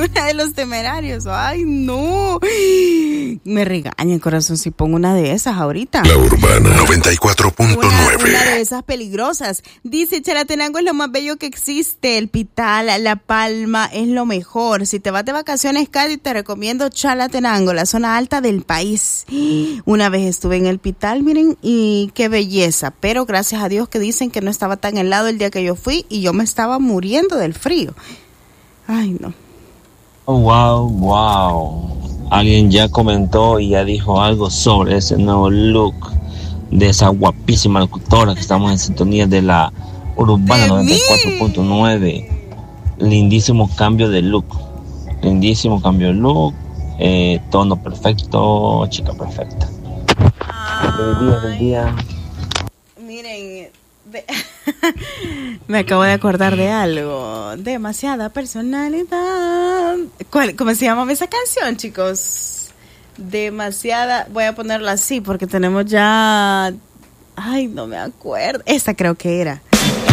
una de los Temerarios. Ay, no. Me regañan, corazón, si pongo una de esas ahorita. La Urbana 94.9. Una de esas peligrosas. Dice, Chalatenango es lo más bello que existe. El Pital, La Palma es lo mejor. Si te vas de vacaciones, Cádiz, te recomiendo Chalatenango, la zona alta del país. Una vez estuve en el Pital, miren, y qué belleza. Pero gracias a Dios que dicen que no estaba tan helado el día que yo fui y yo me estaba muriendo del frío. Ay, no. Oh, wow. Alguien ya comentó y ya dijo algo sobre ese nuevo look de esa guapísima locutora que estamos en sintonía de la Urbana 94.9. Lindísimo cambio de look. Tono perfecto, chica perfecta. Buen día. Miren, me acabo de acordar de algo. Demasiada personalidad. ¿Cómo se llama esa canción, chicos? Demasiada. Voy a ponerla así porque tenemos ya. Ay, no me acuerdo. Esta creo que era.